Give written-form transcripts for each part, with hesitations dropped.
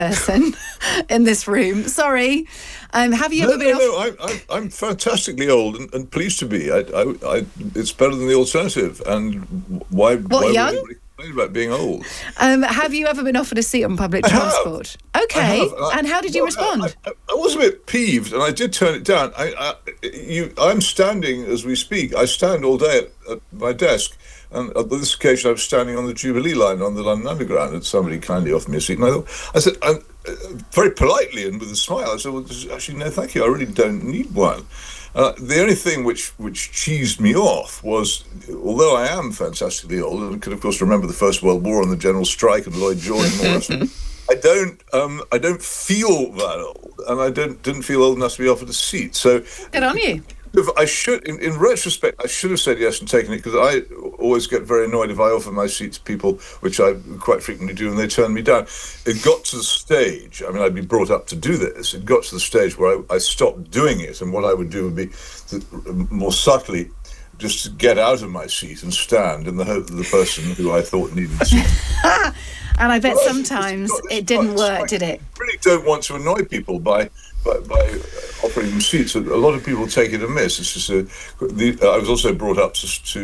person in this room. Sorry. Have you ever been off? I'm fantastically old and pleased to be. It's better than the alternative. And why young? Would anybody complain about being old? Have you ever been offered a seat on public transport? Okay. And how did you respond? I was a bit peeved, and I did turn it down. I'm standing as we speak. I stand all day at my desk. And on this occasion, I was standing on the Jubilee line on the London Underground, and somebody kindly offered me a seat. And I said, very politely and with a smile, I said, well, actually, no, thank you. I really don't need one. The only thing which cheesed me off was, although I am fantastically old and can, of course, remember the First World War and the General Strike and Lloyd George and all that, I don't feel that old, and I didn't feel old enough to be offered a seat. So good on you. I should, in retrospect, I should have said yes and taken it, because I always get very annoyed if I offer my seat to people, which I quite frequently do, and they turn me down. It got to the stage, I mean, I'd be brought up to do this, it got to the stage where I stopped doing it, and what I would do would be more subtly just to get out of my seat and stand in the hope that the person who I thought needed the seat. And I bet sometimes it didn't work, did it? I really don't want to annoy people by offering them seats. A lot of people take it amiss. It's just I was also brought up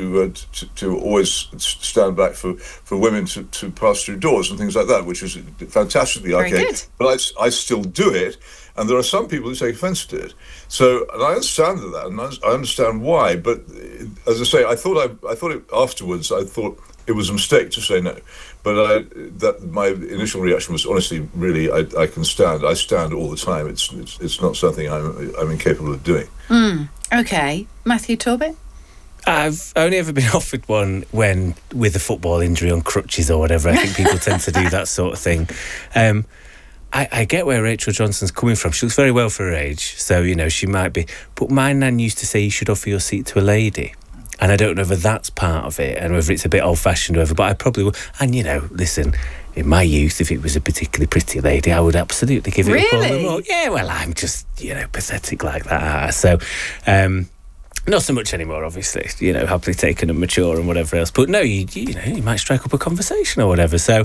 to always stand back for women to pass through doors and things like that, which is fantastically archaic. But I still do it, and there are some people who take offence to it. So, and I understand that, and I understand why. But as I say, I thought it afterwards. I thought it was a mistake to say no. But my initial reaction was, honestly, really, I can stand. I stand all the time. It's not something I'm incapable of doing. Okay. Matthew Torbet? I've only ever been offered one when with a football injury on crutches or whatever. I think people tend to do that sort of thing. I get where Rachel Johnson's coming from. She looks very well for her age, so, she might be. But my nan used to say you should offer your seat to a lady. And I don't know whether that's part of it and whether it's a bit old-fashioned or whatever, but I probably would. And, listen, in my youth, if it was a particularly pretty lady, I would absolutely give it a call. Really? Yeah, well, I'm just, pathetic like that. So, not so much anymore, obviously, happily taken and mature and whatever else. But no, you might strike up a conversation or whatever. So,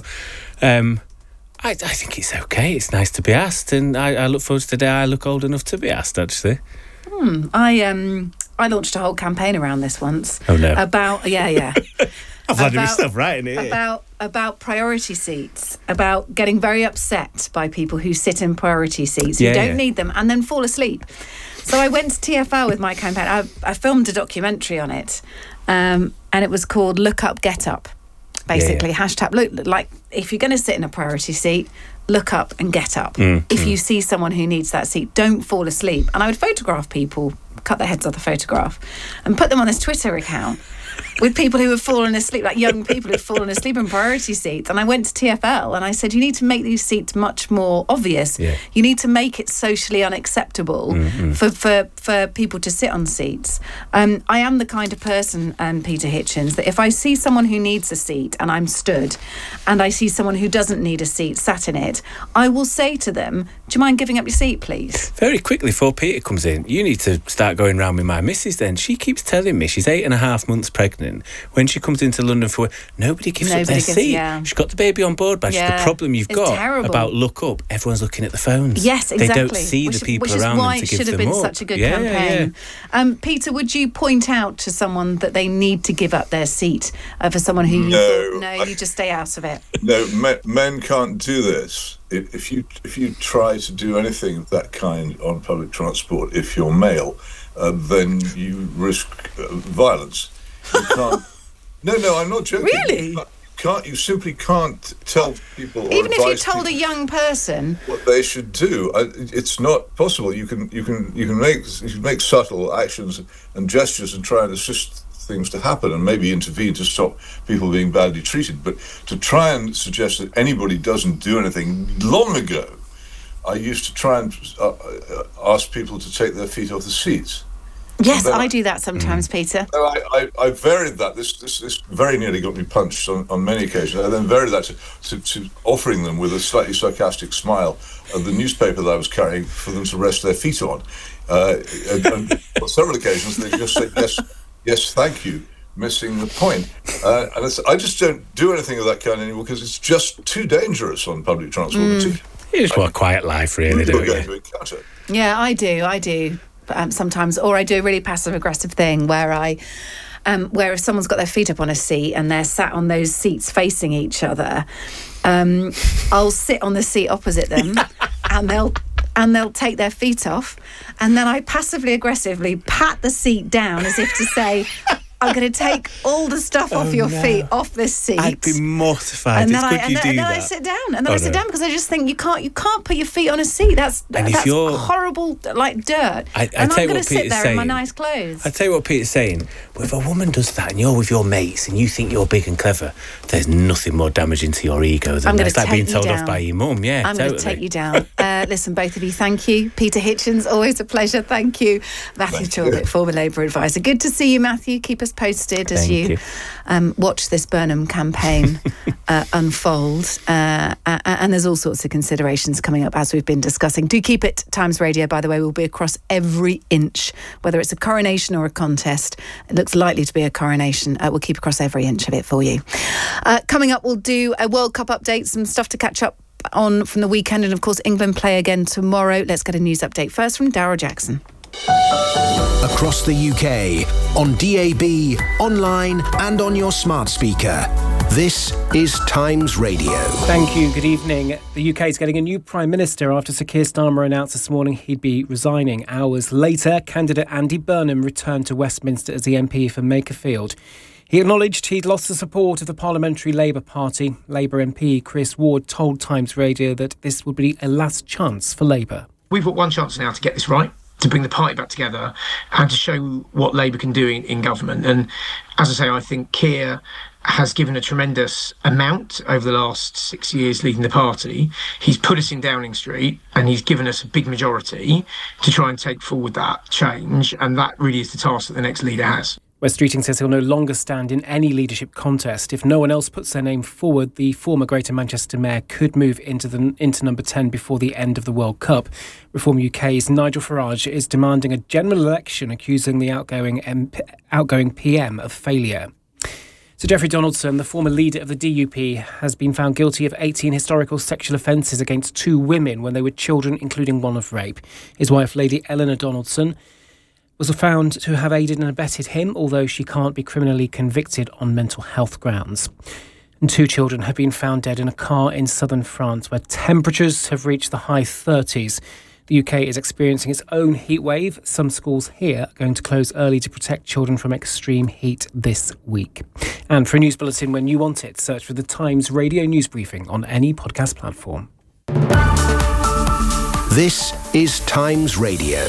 I think it's okay. It's nice to be asked, and I look forward to the day I look old enough to be asked, actually. I launched a whole campaign around this once. Oh, no. About, yeah. I've had myself right in here. About priority seats, about getting very upset by people who sit in priority seats, who don't need them, and then fall asleep. So I went to TfL with my campaign. I filmed a documentary on it, and it was called Look Up, Get Up, basically. Hashtag, look, like, if you're going to sit in a priority seat, look up and get up. If you see someone who needs that seat, don't fall asleep. And I would photograph people, cut their heads off the photograph, and put them on this Twitter account with people who have fallen asleep, like young people who've fallen asleep in priority seats. And I went to TfL and I said, you need to make these seats much more obvious. Yeah. You need to make it socially unacceptable for people to sit on seats. I am the kind of person, Peter Hitchens, that if I see someone who needs a seat and I'm stood, and I see someone who doesn't need a seat sat in it, I will say to them, do you mind giving up your seat, please? Very quickly, before Peter comes in, you need to start going round with my missus then. She keeps telling me she's 8.5 months pregnant. When she comes into London for work, nobody gives up their seat. Yeah. She's got the baby on board, but the problem you've got terrible. About look up, everyone's looking at the phones. Yes, exactly. They don't see the people around them to give them up. Which is why it should have been such a good campaign. Yeah. Peter, would you point out to someone that they need to give up their seat for someone who you just stay out of it? No, men can't do this. If you try to do anything of that kind on public transport, if you're male, then you risk violence. You can't. No, I'm not joking. Really? You simply can't tell people, or even if you told people a young person what they should do. It's not possible. You can make subtle actions and gestures and try and assist things to happen and maybe intervene to stop people being badly treated. But to try and suggest that anybody doesn't do anything, long ago, I used to try and ask people to take their feet off the seats. Yes, I do that sometimes, Peter. I varied that. This very nearly got me punched on many occasions. I then varied that to offering them with a slightly sarcastic smile the newspaper that I was carrying for them to rest their feet on. And on several occasions, they just said, yes, thank you, missing the point. And I just don't do anything of that kind anymore because it's just too dangerous on public transport. You just want a quiet life, really, don't you? Yeah, I do. Sometimes, or I do a really passive-aggressive thing where where if someone's got their feet up on a seat and they're sat on those seats facing each other, I'll sit on the seat opposite them and they'll take their feet off, and then I passively aggressively pat the seat down as if to say, I'm going to take all the stuff off your feet off this seat. I'd be mortified. And it's then good you do that. I sit down. And then I sit down because I just think you can't put your feet on a seat. That's horrible, like dirt. And I'm going to sit there in my nice clothes. I tell you what Peter's saying. Well, if a woman does that and you're with your mates and you think you're big and clever, there's nothing more damaging to your ego than that. It's like being told off by your mum. Yeah, I'm going to take you down. Listen, both of you, thank you. Peter Hitchens, always a pleasure. Thank you. Matthew Talbot, former Labour advisor. Good to see you, Matthew. Keep us posted as you watch this Burnham campaign unfold. And there's all sorts of considerations coming up as we've been discussing. Do keep it. Times Radio, by the way, will be across every inch, whether it's a coronation or a contest. It looks likely to be a coronation. We'll keep across every inch of it for you. Coming up, we'll do a World Cup update, some stuff to catch up on from the weekend, and of course England play again tomorrow. Let's get a news update first from Darryl Jackson. Across the UK, on DAB, online and on your smart speaker. This is Times Radio. Thank you. Good evening. The UK is getting a new Prime Minister after Sir Keir Starmer announced this morning he'd be resigning. Hours later, candidate Andy Burnham returned to Westminster as the MP for Makerfield. He acknowledged he'd lost the support of the Parliamentary Labour Party. Labour MP Chris Ward told Times Radio that this would be a last chance for Labour. We've got one chance now to get this right, to bring the party back together and to show what Labour can do in government. And as I say, I think Keir has given a tremendous amount over the last 6 years leading the party. He's put us in Downing Street and he's given us a big majority to try and take forward that change. And that really is the task that the next leader has. Wes Streeting says he'll no longer stand in any leadership contest. If no one else puts their name forward, the former Greater Manchester Mayor could move into number 10 before the end of the World Cup. Reform UK's Nigel Farage is demanding a general election, accusing the outgoing PM of failure. So Jeffrey Donaldson, the former leader of the DUP, has been found guilty of 18 historical sexual offences against 2 women when they were children, including one of rape. His wife, Lady Eleanor Donaldson, was found to have aided and abetted him, although she can't be criminally convicted on mental health grounds. And 2 children have been found dead in a car in southern France, where temperatures have reached the high 30s. The UK is experiencing its own heat wave. Some schools here are going to close early to protect children from extreme heat this week. And for a news bulletin when you want it, search for the Times Radio News Briefing on any podcast platform. This is Times Radio.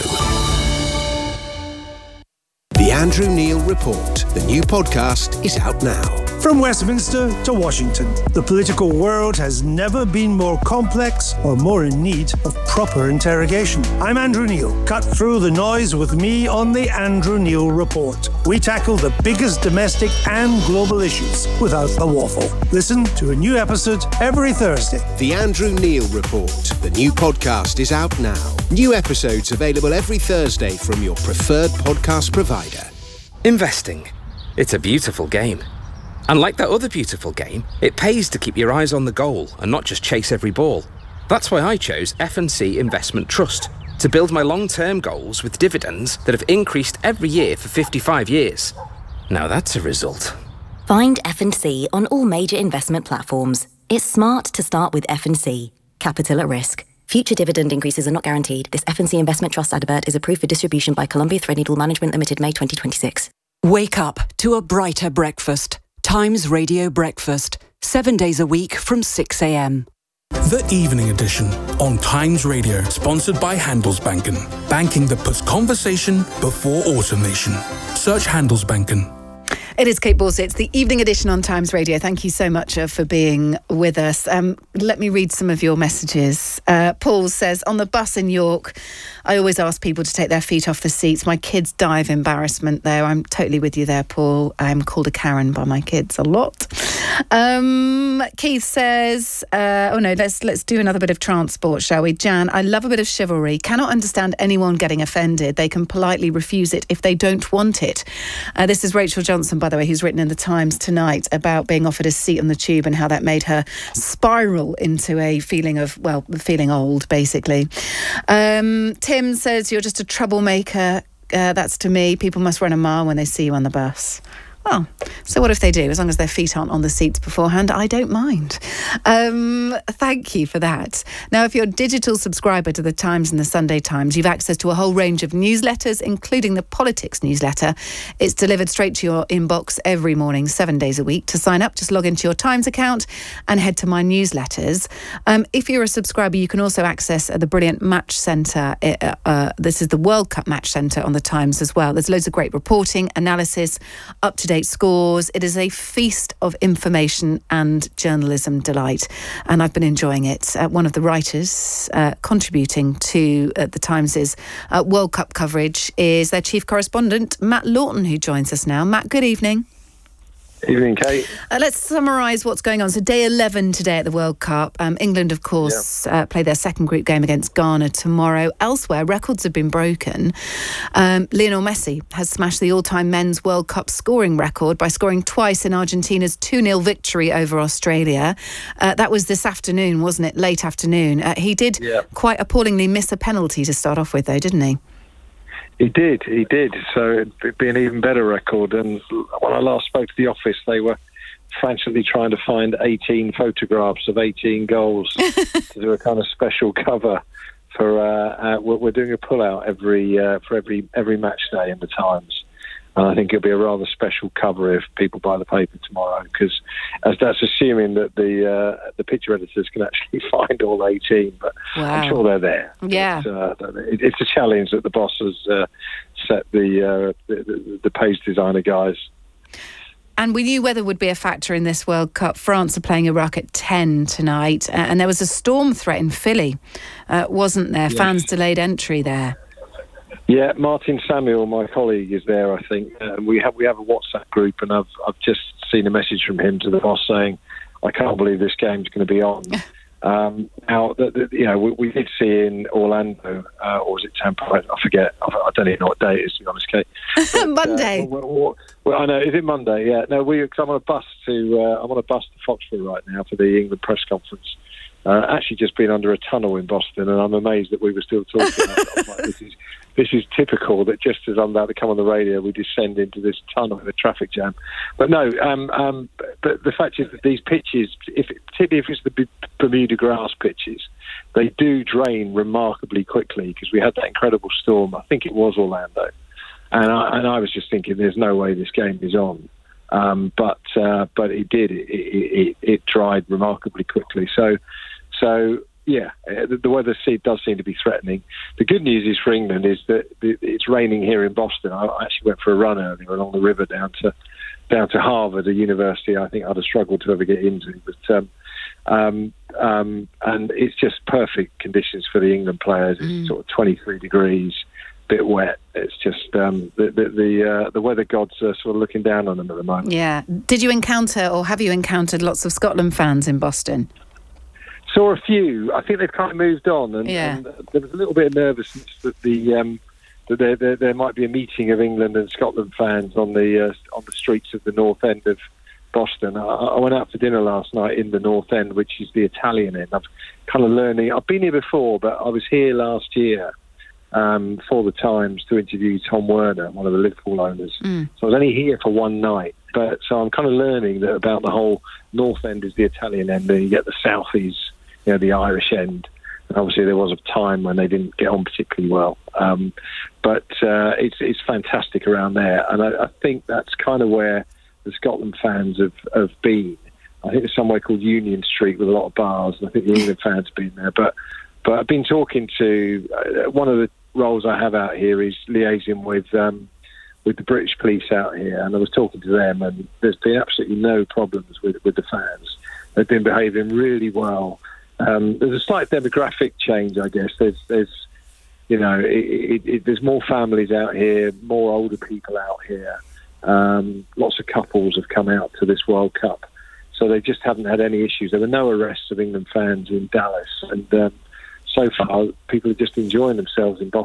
The Andrew Neil Report, the new podcast, is out now. From Westminster to Washington, the political world has never been more complex or more in need of proper interrogation. I'm Andrew Neil. Cut through the noise with me on the Andrew Neil Report. We tackle the biggest domestic and global issues without the waffle. Listen to a new episode every Thursday. The Andrew Neil Report, the new podcast, is out now. New episodes available every Thursday from your preferred podcast provider. Investing. It's a beautiful game. And like that other beautiful game, it pays to keep your eyes on the goal and not just chase every ball. That's why I chose F&C Investment Trust, to build my long-term goals with dividends that have increased every year for 55 years. Now that's a result. Find F&C on all major investment platforms. It's smart to start with F&C. Capital at risk. Future dividend increases are not guaranteed. This F&C Investment Trust advert is approved for distribution by Columbia Threadneedle Management Limited, May 2026. Wake up to a brighter breakfast. Times Radio Breakfast, 7 days a week from 6 a.m. The Evening Edition on Times Radio, sponsored by Handelsbanken. Banking that puts conversation before automation. Search Handelsbanken. It is Kate Borsett. It's the Evening Edition on Times Radio. Thank you so much for being with us. Let me read some of your messages. Paul says, on the bus in York, I always ask people to take their feet off the seats. My kids die of embarrassment there. I'm totally with you there, Paul. I'm called a Karen by my kids a lot. Keith says, let's do another bit of transport, shall we? Jan, I love a bit of chivalry. Cannot understand anyone getting offended. They can politely refuse it if they don't want it. This is Rachel Johnson, by the way, who's written in the Times tonight about being offered a seat on the tube and how that made her spiral into a feeling of, well, feeling old, basically. Tim says, you're just a troublemaker. That's to me. People must run a mile when they see you on the bus. Well, so what if they do? As long as their feet aren't on the seats beforehand, I don't mind. Thank you for that. Now, if you're a digital subscriber to the Times and the Sunday Times, you've access to a whole range of newsletters, including the politics newsletter. It's delivered straight to your inbox every morning, 7 days a week. To sign up, just log into your Times account and head to my newsletters. If you're a subscriber, you can also access the brilliant Match Centre. This is the World Cup Match Centre on the Times as well. There's loads of great reporting, analysis, up-to-date scores. It is a feast of information and journalism delight, and I've been enjoying it. One of the writers contributing to the Times' World Cup coverage is their chief correspondent, Matt Lawton, who joins us now. Matt, good evening. Evening, Kate. Let's summarise what's going on. So day 11 today at the World Cup. England, of course, play their second group game against Ghana tomorrow. Elsewhere, records have been broken. Lionel Messi has smashed the all-time men's World Cup scoring record by scoring twice in Argentina's 2-0 victory over Australia. That was this afternoon, wasn't it? Late afternoon. He did quite appallingly miss a penalty to start off with, though, didn't he? He did. So it'd be an even better record. And when I last spoke to the office, they were frantically trying to find 18 photographs of 18 goals to do a kind of special cover for. We're doing a pull-out for every match day in the Times. And I think it'll be a rather special cover if people buy the paper tomorrow, because as that's assuming that the picture editors can actually find all 18, but I'm sure they're there. Yeah, it's a challenge that the boss has set the page designer guys. And we knew weather would be a factor in this World Cup. France are playing Iraq at 10 tonight, and there was a storm threat in Philly, wasn't there? Yes. Fans delayed entry there. Yeah, Martin Samuel, my colleague, is there, I think. We have a WhatsApp group, and I've just seen a message from him to the boss saying, I can't believe this game's going to be on. Now, we did see in Orlando, or was it Tampa? I forget. I don't even know what day it is, to be honest, Kate. But, Monday. Well, I know. Is it Monday? Yeah. No, I'm on a bus to Foxborough right now for the England press conference. Actually, just been under a tunnel in Boston, and I'm amazed that we were still talking about it. Like, this is typical that just as I'm about to come on the radio, we descend into this tunnel with a traffic jam. But no, but the fact is that these pitches, particularly if it's the Bermuda grass pitches, they do drain remarkably quickly, because we had that incredible storm. I think it was Orlando, and I was just thinking, there's no way this game is on. But it did. It dried remarkably quickly. So. Yeah, the weather does seem to be threatening. The good news is for England is that it's raining here in Boston. I actually went for a run earlier along the river down to Harvard, a university I think I'd have struggled to ever get into. But and it's just perfect conditions for the England players. It's sort of 23 degrees, bit wet. It's just the weather gods are sort of looking down on them at the moment. Yeah. Did you encounter, or have you encountered, lots of Scotland fans in Boston? Saw a few. I think they've kind of moved on, and there was a little bit of nervousness that that there might be a meeting of England and Scotland fans on the streets of the North End of Boston. I went out for dinner last night in the North End, which is the Italian end. I'm kind of learning. I've been here before, but I was here last year for the Times to interview Tom Werner, one of the Liverpool owners. So I was only here for one night. But so I'm kind of learning that about the whole North End is the Italian end, and you get the South is, the Irish end. And obviously there was a time when they didn't get on particularly well. But it's fantastic around there. And I think that's kind of where the Scotland fans have been. I think there's somewhere called Union Street with a lot of bars, and I think the England fans have been there. But I've been talking to, one of the roles I have out here is liaising with the British police out here, and I was talking to them, and there's been absolutely no problems with the fans. They've been behaving really well. There's a slight demographic change, I guess. There's more families out here, more older people out here. Lots of couples have come out to this World Cup, so they just haven't had any issues. There were no arrests of England fans in Dallas, and so far people are just enjoying themselves in Boston.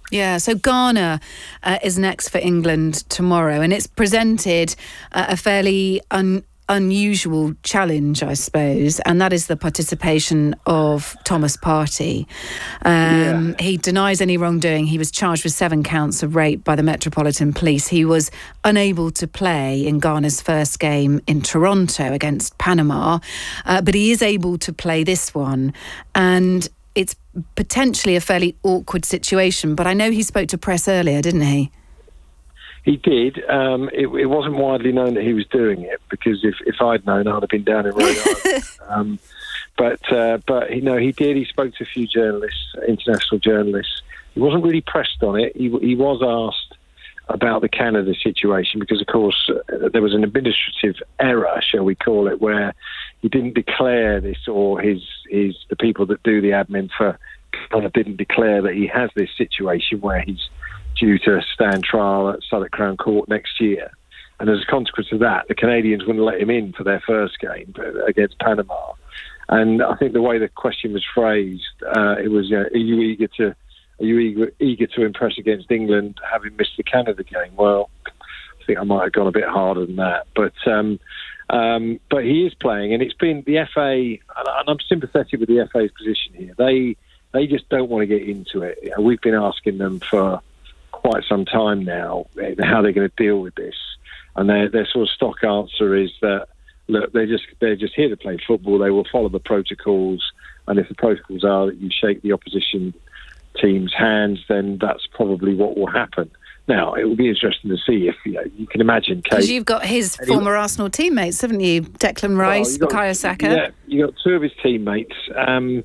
Yeah, so Ghana is next for England tomorrow, and it's presented a fairly unusual challenge, I suppose, and that is the participation of Thomas Partey. He denies any wrongdoing. He was charged with 7 counts of rape by the Metropolitan Police. He was unable to play in Ghana's first game in Toronto against Panama, but he is able to play this one, and it's potentially a fairly awkward situation. But I know he spoke to press earlier, didn't he? He did. It wasn't widely known that he was doing it, because if I'd known, I'd have been down in Rhode Island. But he did. He spoke to a few journalists, international journalists. He wasn't really pressed on it. He was asked about the Canada situation, because, of course, there was an administrative error, shall we call it, where he didn't declare this, or the people that do the admin for Canada didn't declare that he has this situation where he's due to stand trial at Southwark Crown Court next year. And as a consequence of that, the Canadians wouldn't let him in for their first game against Panama. And I think the way the question was phrased, it was, are you eager to impress against England, having missed the Canada game? Well, I think I might have gone a bit harder than that. But he is playing, and it's been the FA, and I'm sympathetic with the FA's position here. They just don't want to get into it. We've been asking them for quite some time now how they're going to deal with this, and their sort of stock answer is that, look, they're just here to play football. They will follow the protocols, and if the protocols are that you shake the opposition team's hands, then that's probably what will happen. Now, it will be interesting to see if you can imagine, Kate, because you've got his former Arsenal teammates, haven't you? Declan Rice, Bukayo Saka. Yeah, you got 2 of his teammates, and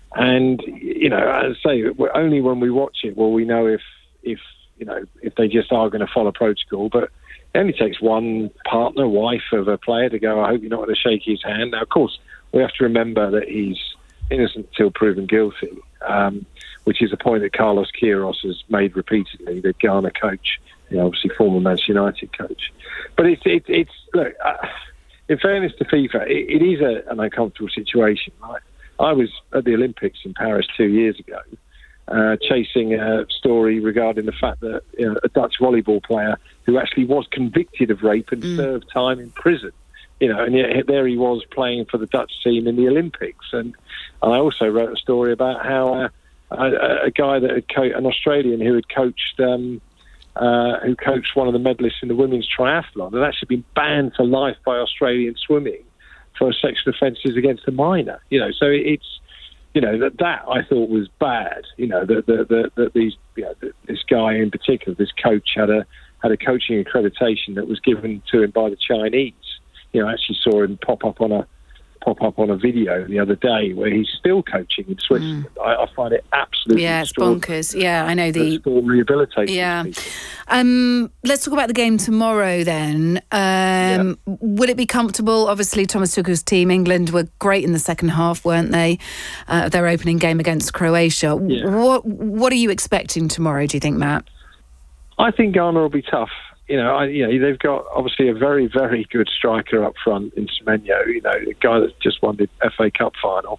as I say, only when we watch it will we know if they just are going to follow protocol. But it only takes one partner, wife of a player to go, I hope you're not going to shake his hand. Now, of course, we have to remember that he's innocent until proven guilty, which is a point that Carlos Queiroz has made repeatedly, the Ghana coach, obviously former Manchester United coach. But it's look, in fairness to FIFA, it is an uncomfortable situation. I was at the Olympics in Paris 2 years ago, chasing a story regarding the fact that a Dutch volleyball player who actually was convicted of rape and served time in prison, and yet there he was playing for the Dutch team in the Olympics. And I also wrote a story about how a guy that an Australian who had coached one of the medalists in the women's triathlon had actually been banned for life by Australian swimming for sexual offences against a minor. So it's that I thought was bad. That these this guy in particular, this coach, had a coaching accreditation that was given to him by the Chinese. I actually saw him pop up on a video the other day where he's still coaching in Switzerland. I find it absolutely it's bonkers. Yeah, I know the rehabilitation. Yeah. Let's talk about the game tomorrow then. Will it be comfortable? Obviously, Thomas Tuchel's team, England, were great in the second half, weren't they? Their opening game against Croatia. Yeah. What are you expecting tomorrow, do you think, Matt? I think Ghana will be tough. They've got obviously a very, very good striker up front in Semenyo, the guy that just won the FA Cup final.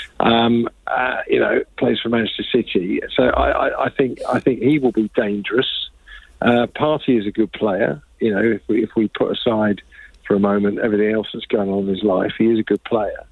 Plays for Manchester City. So I think he will be dangerous. Partey is a good player. If we put aside for a moment everything else that's going on in his life, he is a good player.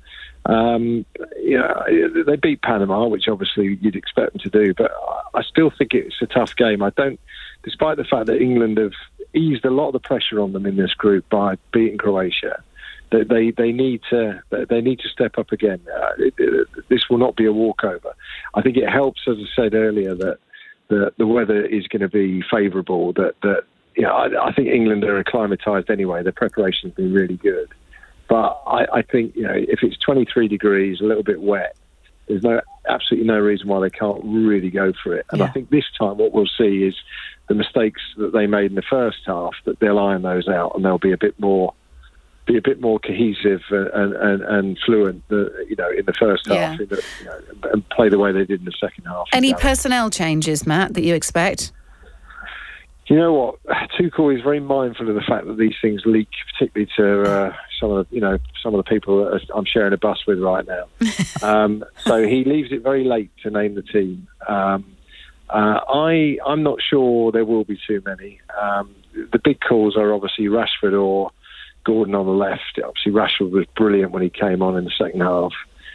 They beat Panama, which obviously you'd expect them to do, but I still think it's a tough game. Despite the fact that England have eased a lot of the pressure on them in this group by beating Croatia, they need to step up again. This will not be a walkover. I think it helps, as I said earlier, that the weather is going to be favourable. I think England are acclimatised anyway. Their preparation has been really good. But I think, if it's 23 degrees, a little bit wet, there's absolutely no reason why they can't really go for it. And I think this time what we'll see is the mistakes that they made in the first half, that they'll iron those out and they'll be a bit more cohesive and fluent, in the first half, and play the way they did in the second half. Any personnel changes, Matt, that you expect? You know what? Tuchel is very mindful of the fact that these things leak, particularly to some of the people that I'm sharing a bus with right now. So he leaves it very late to name the team. I'm not sure there will be too many. The big calls are obviously Rashford or Gordon on the left. Obviously, Rashford was brilliant when he came on in the second half.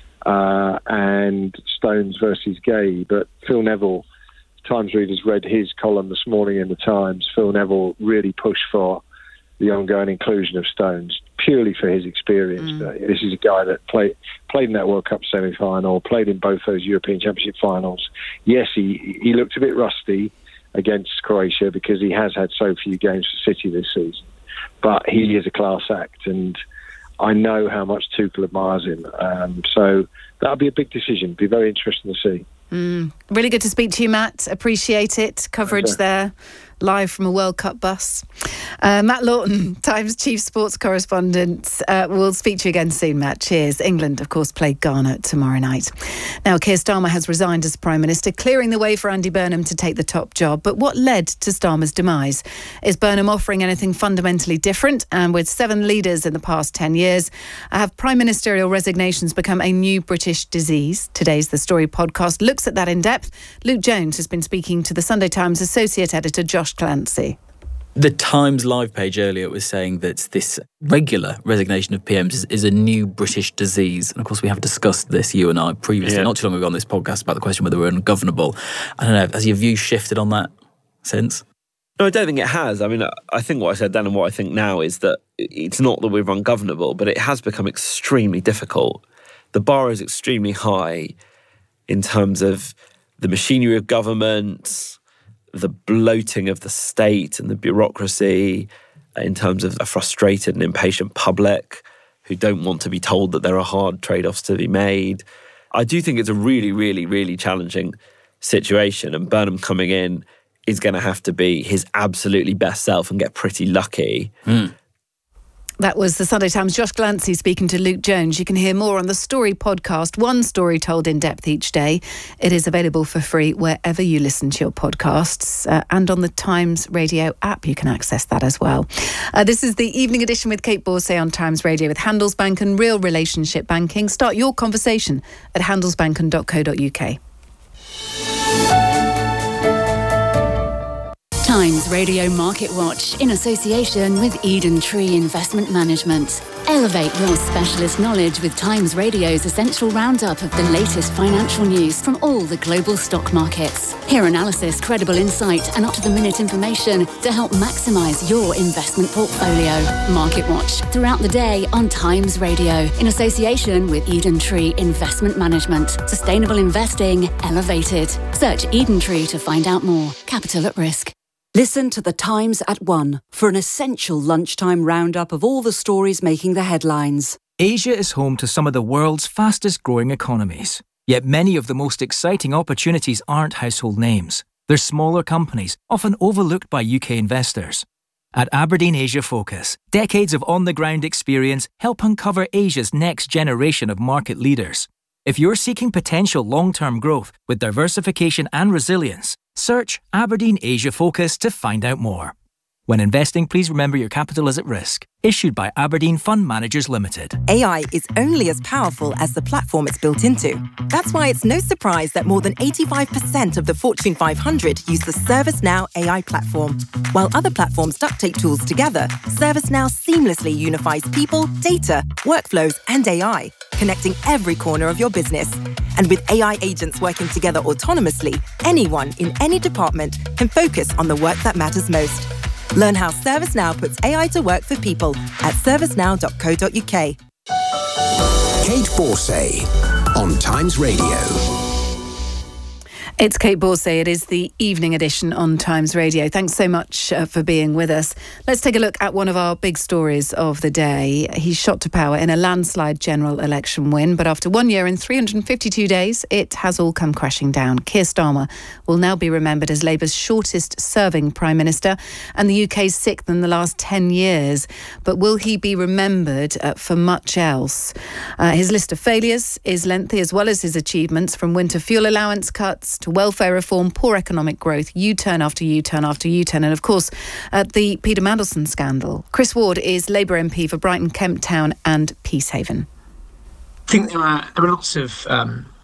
And Stones versus Gay. But Phil Neville, Times readers read his column this morning in the Times. Phil Neville really pushed for the ongoing inclusion of Stones, purely for his experience. This is a guy that played in that World Cup semi-final, played in both those European Championship finals. Yes, he looked a bit rusty against Croatia because he has had so few games for City this season. But he is a class act, and I know how much Tuchel admires him. So that'll be a big decision. Be very interesting to see. Really good to speak to you, Matt. Appreciate it. Coverage there, live from a World Cup bus. Matt Lawton, Times Chief Sports Correspondent. We'll speak to you again soon, Matt. Cheers. England, of course, play Ghana tomorrow night. Now, Keir Starmer has resigned as Prime Minister, clearing the way for Andy Burnham to take the top job. But what led to Starmer's demise? Is Burnham offering anything fundamentally different? And with 7 leaders in the past 10 years, have prime ministerial resignations become a new British disease? Today's The Story podcast looks at that in depth. Luke Jones has been speaking to the Sunday Times associate editor Josh Clancy. The Times live page earlier was saying that this regular resignation of PMs is a new British disease. And of course, we have discussed this, you and I, previously, not too long ago on this podcast, about the question whether we're ungovernable. I don't know, has your view shifted on that since? No, I don't think it has. I mean, I think what I said then and what I think now is that it's not that we're ungovernable, but it has become extremely difficult. The bar is extremely high in terms of the machinery of government, the bloating of the state and the bureaucracy, in terms of a frustrated and impatient public who don't want to be told that there are hard trade-offs to be made. I do think it's a really, really, really challenging situation, and Burnham coming in is going to have to be his absolutely best self and get pretty lucky. That was the Sunday Times' Josh Clancy speaking to Luke Jones. You can hear more on the Story podcast, one story told in depth each day. It is available for free wherever you listen to your podcasts, and on the Times Radio app you can access that as well. This is the Evening Edition with Kate Borsay on Times Radio with Handelsbanken Real Relationship Banking. Start your conversation at handelsbanken.co.uk. Times Radio Market Watch in association with Eden Tree Investment Management. Elevate your specialist knowledge with Times Radio's essential roundup of the latest financial news from all the global stock markets. Hear analysis, credible insight and up-to-the-minute information to help maximise your investment portfolio. Market Watch throughout the day on Times Radio in association with Eden Tree Investment Management. Sustainable investing elevated. Search Eden Tree to find out more. Capital at risk. Listen to The Times at 1 for an essential lunchtime roundup of all the stories making the headlines. Asia is home to some of the world's fastest growing economies. Yet many of the most exciting opportunities aren't household names. They're smaller companies, often overlooked by UK investors. At Aberdeen Asia Focus, decades of on-the-ground experience help uncover Asia's next generation of market leaders. If you're seeking potential long-term growth with diversification and resilience, search Aberdeen Asia Focus to find out more. When investing, please remember your capital is at risk. Issued by Aberdeen Fund Managers Limited. AI is only as powerful as the platform it's built into. That's why it's no surprise that more than 85% of the Fortune 500 use the ServiceNow AI platform. While other platforms duct tape tools together, ServiceNow seamlessly unifies people, data, workflows, and AI, connecting every corner of your business. And with AI agents working together autonomously, anyone in any department can focus on the work that matters most. Learn how ServiceNow puts AI to work for people at servicenow.co.uk. Kate Borsay on Times Radio. It's Kate Borsay. It is the Evening Edition on Times Radio. Thanks so much for being with us. Let's take a look at one of our big stories of the day. He's shot to power in a landslide general election win, but after 1 year and 352 days, it has all come crashing down. Keir Starmer will now be remembered as Labour's shortest-serving Prime Minister and the UK's sixth in the last 10 years. But will he be remembered for much else? His list of failures is lengthy, as well as his achievements, from winter fuel allowance cuts to welfare reform, poor economic growth, U-turn after U-turn after U-turn, and of course the Peter Mandelson scandal. Chris Ward is Labour MP for Brighton, Kemp Town and Peacehaven. I think there are lots of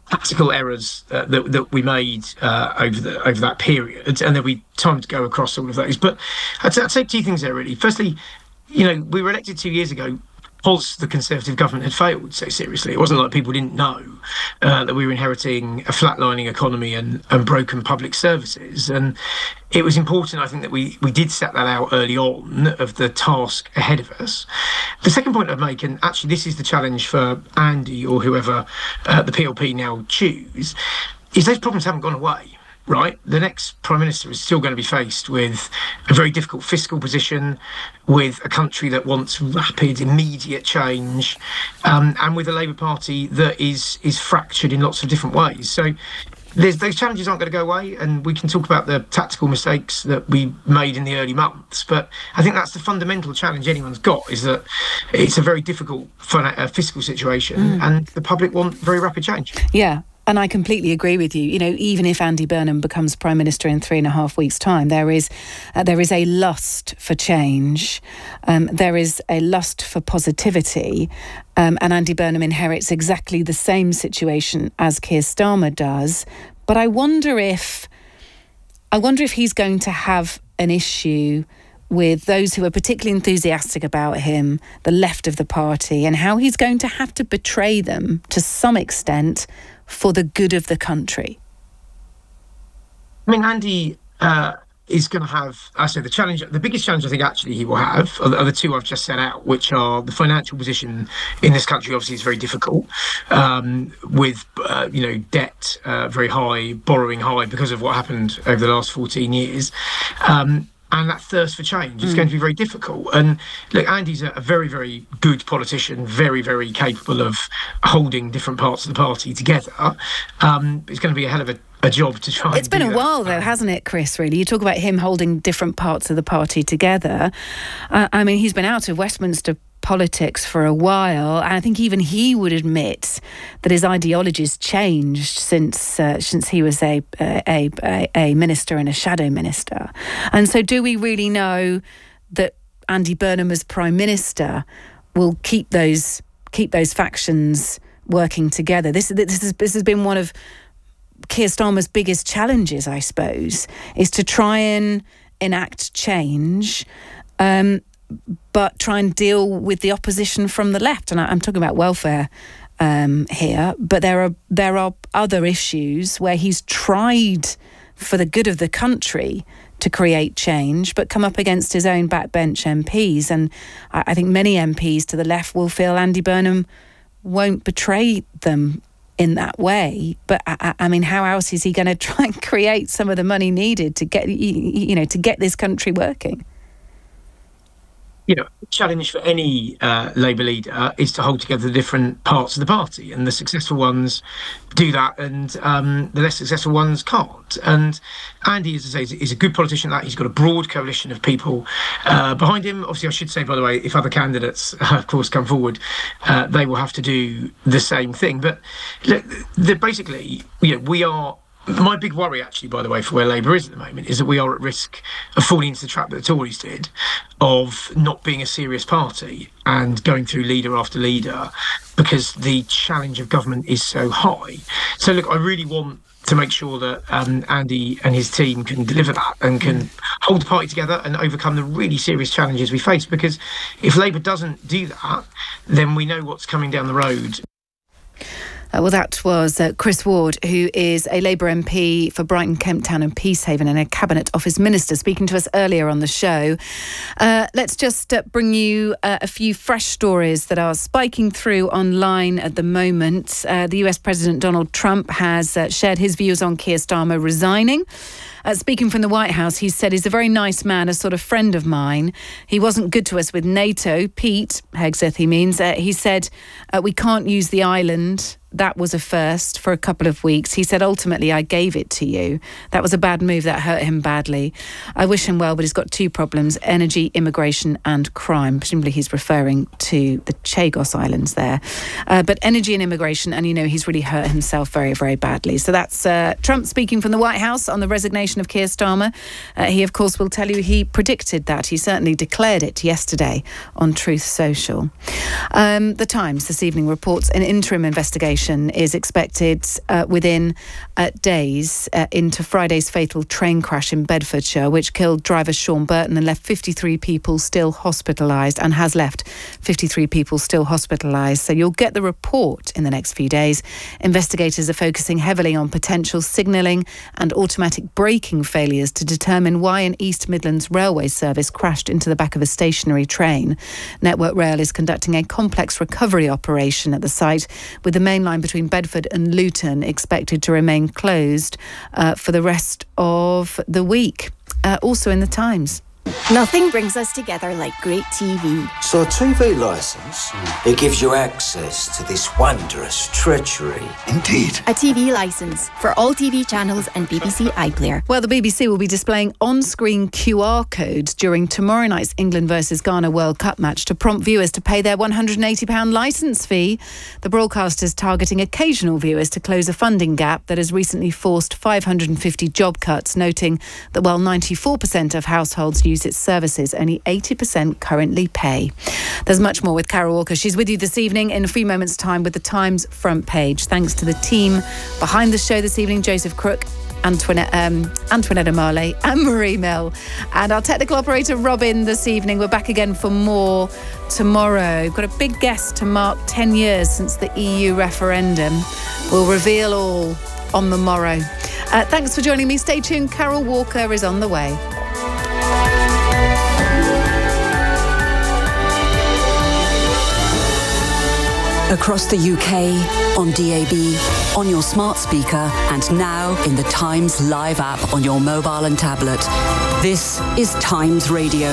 tactical errors that we made over that period, and there'll be time to go across all of those. But I'd say two things there, really. Firstly, we were elected 2 years ago because the Conservative government had failed so seriously. It wasn't like people didn't know that we were inheriting a flatlining economy and broken public services. And it was important, I think, that we did set that out early on of the task ahead of us. The second point I'd make, and actually this is the challenge for Andy or whoever the PLP now choose, is those problems haven't gone away. Right, the next Prime Minister is still going to be faced with a very difficult fiscal position, with a country that wants rapid, immediate change, and with a Labour Party that is fractured in lots of different ways. So those challenges aren't going to go away, and we can talk about the tactical mistakes that we made in the early months. But I think that's the fundamental challenge anyone's got, is that it's a very difficult fiscal situation, and the public want very rapid change. Yeah. And I completely agree with you. Even if Andy Burnham becomes Prime Minister in 3.5 weeks' time, there is a lust for change. There is a lust for positivity. And Andy Burnham inherits exactly the same situation as Keir Starmer does. But I wonder if he's going to have an issue with those who are particularly enthusiastic about him, the left of the party, and how he's going to have to betray them to some extent for the good of the country. I mean, Andy is going to have, the biggest challenge I think actually he will have are the two I've just set out, which are the financial position in this country obviously is very difficult, with debt very high, borrowing high because of what happened over the last 14 years. And that thirst for change is going to be very difficult. And look, Andy's a very, very good politician, very, very capable of holding different parts of the party together. It's going to be a hell of a job to try. It's been a while, though, hasn't it, Chris, really? You talk about him holding different parts of the party together. I mean, he's been out of Westminster politics for a while, and I think even he would admit that his ideology's changed since he was a minister and a shadow minister. And so, do we really know that Andy Burnham as Prime Minister will keep those factions working together? This has been one of Keir Starmer's biggest challenges, I suppose, is to try and enact change, but try and deal with the opposition from the left. And I'm talking about welfare here, but there are other issues where he's tried, for the good of the country, to create change, but come up against his own backbench MPs. And I think many MPs to the left will feel Andy Burnham won't betray them in that way. But I mean, how else is he going to try and create some of the money needed to get this country working? The challenge for any Labour leader is to hold together the different parts of the party, and the successful ones do that, and the less successful ones can't. And Andy, as I say, is a good politician. He's got a broad coalition of people behind him. Obviously, I should say, by the way, if other candidates, of course, come forward, they will have to do the same thing. But basically, we are. My big worry, actually, by the way, for where Labour is at the moment, is that we are at risk of falling into the trap that the Tories did, of not being a serious party and going through leader after leader because the challenge of government is so high. So, look, I really want to make sure that Andy and his team can deliver that and can hold the party together and overcome the really serious challenges we face. Because if Labour doesn't do that, then we know what's coming down the road. Well, that was Chris Ward, who is a Labour MP for Brighton, Kemp Town and Peacehaven and a Cabinet Office Minister, speaking to us earlier on the show. Let's just bring you a few fresh stories that are spiking through online at the moment. The US President Donald Trump has shared his views on Keir Starmer resigning. Speaking from the White House, he said he's a very nice man, a sort of friend of mine. He wasn't good to us with NATO. Pete Hegseth, he means. He said, we can't use the island. That was a first for a couple of weeks. He said, ultimately, I gave it to you. That was a bad move. That hurt him badly. I wish him well, but he's got two problems: energy, immigration and crime. Presumably he's referring to the Chagos Islands there. But energy and immigration, and he's really hurt himself very, very badly. So that's Trump speaking from the White House on the resignation resignation of Keir Starmer. He, of course, will tell you he predicted that. He certainly declared it yesterday on Truth Social. The Times this evening reports an interim investigation is expected within days into Friday's fatal train crash in Bedfordshire, which killed driver Sean Burton and left 53 people still hospitalised, and has left 53 people still hospitalised. So you'll get the report in the next few days. Investigators are focusing heavily on potential signalling and automatic braking failures to determine why an East Midlands railway service crashed into the back of a stationary train. Network Rail is conducting a complex recovery operation at the site, with the main line between Bedford and Luton expected to remain closed for the rest of the week. Also in the Times. Nothing brings us together like great TV. So a TV licence, it gives you access to this wondrous treachery. Indeed. A TV licence for all TV channels and BBC iPlayer. Well, the BBC will be displaying on-screen QR codes during tomorrow night's England versus Ghana World Cup match to prompt viewers to pay their £180 licence fee. The broadcaster's targeting occasional viewers to close a funding gap that has recently forced 550 job cuts, noting that while 94% of households use its services, only 80% currently pay. There's much more with Carol Walker. She's with you this evening in a few moments' time with the Times front page. Thanks to the team behind the show this evening, Joseph Crook, Antoinette Marley and Marie Mill, and our technical operator Robin this evening. We're back again for more tomorrow. We've got a big guest to mark 10 years since the EU referendum. We'll reveal all on the morrow. Thanks for joining me. Stay tuned. Carol Walker is on the way. Across the UK, on DAB, on your smart speaker, and now in the Times Live app on your mobile and tablet. This is Times Radio.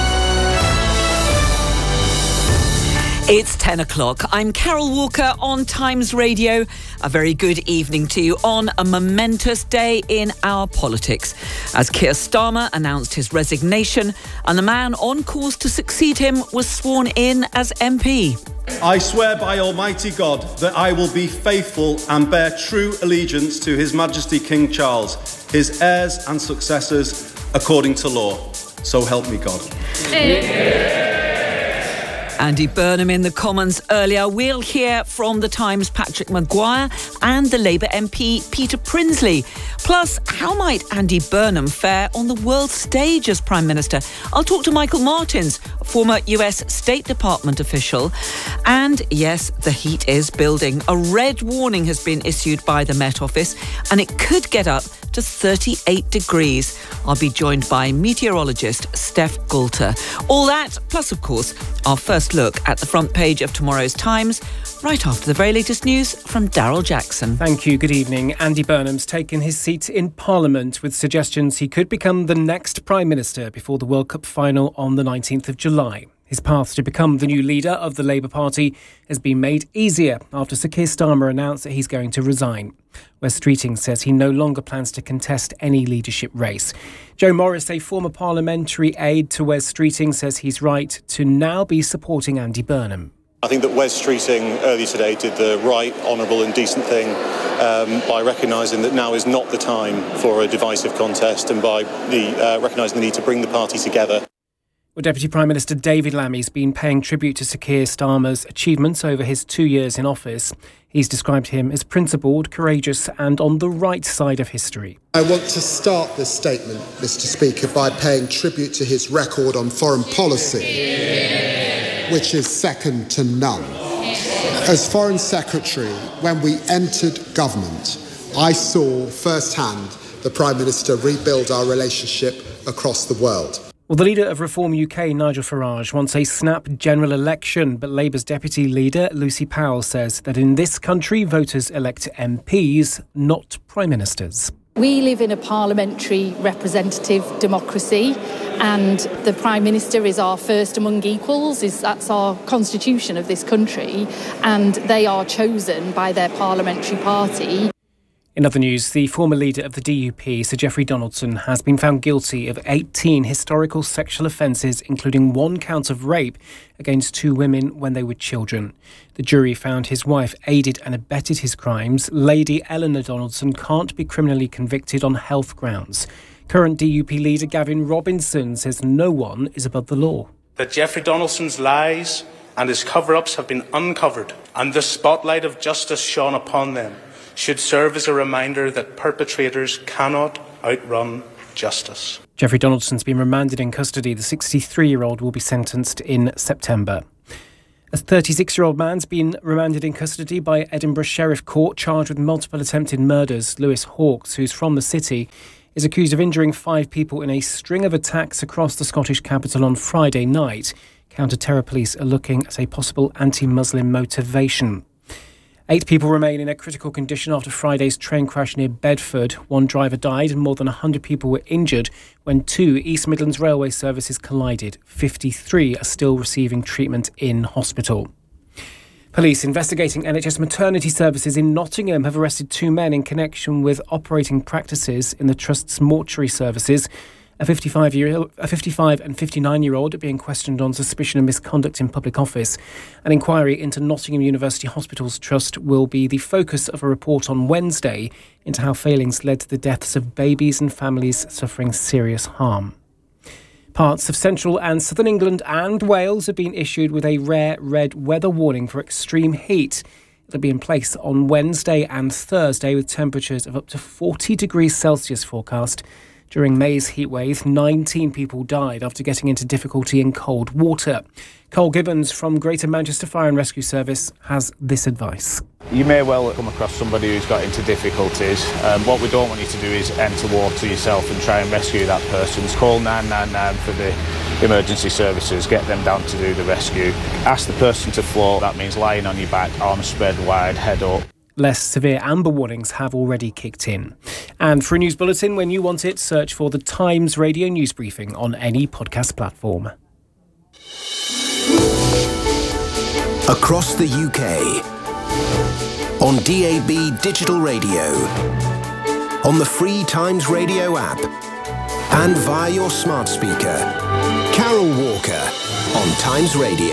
It's 10 o'clock. I'm Carol Walker on Times Radio. A very good evening to you on a momentous day in our politics, as Keir Starmer announced his resignation and the man on course to succeed him was sworn in as MP. I swear by Almighty God that I will be faithful and bear true allegiance to His Majesty King Charles, his heirs and successors, according to law. So help me God. Andy Burnham in the Commons earlier. We'll hear from the Times' Patrick Maguire and the Labour MP Peter Prinsley. Plus, how might Andy Burnham fare on the world stage as Prime Minister? I'll talk to Michael Martins, former US State Department official. And yes, the heat is building. A red warning has been issued by the Met Office, and it could get up to 38 degrees. I'll be joined by meteorologist Steph Goulter. All that, plus of course, our first look at the front page of tomorrow's Times, right after the very latest news from Daryl Jackson. Thank you. Good evening. Andy Burnham's taken his seat in Parliament with suggestions he could become the next Prime Minister before the World Cup final on the 19th of July. His path to become the new leader of the Labour Party has been made easier after Sir Keir Starmer announced that he's going to resign. Wes Streeting says he no longer plans to contest any leadership race. Joe Morris, a former parliamentary aide to Wes Streeting, says he's right to now be supporting Andy Burnham. I think that Wes Streeting earlier today did the right, honourable and decent thing by recognising that now is not the time for a divisive contest and by recognising the need to bring the party together. Well, Deputy Prime Minister David Lammy's been paying tribute to Sir Keir Starmer's achievements over his 2 years in office. He's described him as principled, courageous and on the right side of history. I want to start this statement, Mr. Speaker, by paying tribute to his record on foreign policy, which is second to none. As Foreign Secretary, when we entered government, I saw firsthand the Prime Minister rebuild our relationship across the world. Well, the leader of Reform UK, Nigel Farage, wants a snap general election, but Labour's deputy leader, Lucy Powell, says that in this country, voters elect MPs, not prime ministers. We live in a parliamentary representative democracy, and the Prime Minister is our first among equals. That's our constitution of this country, and they are chosen by their parliamentary party. In other news, the former leader of the DUP, Sir Geoffrey Donaldson, has been found guilty of 18 historical sexual offences, including 1 count of rape against 2 women when they were children. The jury found his wife aided and abetted his crimes. Lady Eleanor Donaldson can't be criminally convicted on health grounds. Current DUP leader Gavin Robinson says no one is above the law. That Geoffrey Donaldson's lies and his cover-ups have been uncovered and the spotlight of justice shone upon them should serve as a reminder that perpetrators cannot outrun justice. Geoffrey Donaldson's been remanded in custody. The 63-year-old will be sentenced in September. A 36-year-old man's been remanded in custody by Edinburgh Sheriff Court, charged with multiple attempted murders. Lewis Hawkes, who's from the city, is accused of injuring 5 people in a string of attacks across the Scottish capital on Friday night. Counter-terror police are looking at a possible anti-Muslim motivation. 8 people remain in a critical condition after Friday's train crash near Bedford. 1 driver died and more than 100 people were injured when 2 East Midlands Railway services collided. 53 are still receiving treatment in hospital. Police investigating NHS maternity services in Nottingham have arrested 2 men in connection with operating practices in the Trust's mortuary services. A 55 and 59-year-old are being questioned on suspicion of misconduct in public office. An inquiry into Nottingham University Hospitals Trust will be the focus of a report on Wednesday into how failings led to the deaths of babies and families suffering serious harm. Parts of central and southern England and Wales have been issued with a rare red weather warning for extreme heat. It'll be in place on Wednesday and Thursday with temperatures of up to 40 degrees Celsius forecast. During May's heatwave, 19 people died after getting into difficulty in cold water. Cole Gibbons from Greater Manchester Fire and Rescue Service has this advice. You may well come across somebody who's got into difficulties. What we don't want you to do is enter water yourself and try and rescue that person. Call 999 for the emergency services, get them down to do the rescue. Ask the person to float, that means lying on your back, arms spread wide, head up. Less severe amber warnings have already kicked in. And for a news bulletin, when you want it, search for the Times Radio News Briefing on any podcast platform. Across the UK, on DAB Digital Radio, on the free Times Radio app, and via your smart speaker. Carol Walker on Times Radio.